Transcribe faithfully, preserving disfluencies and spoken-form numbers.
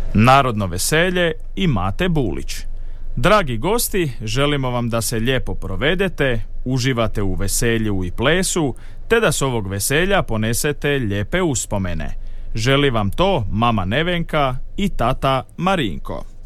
Narodno veselje i Mate Bulić. Dragi gosti, želimo vam da se lijepo provedete, uživate u veselju i plesu, te da s ovog veselja ponesete lijepe uspomene. Želi vam to mama Nevenka i tata Marinko.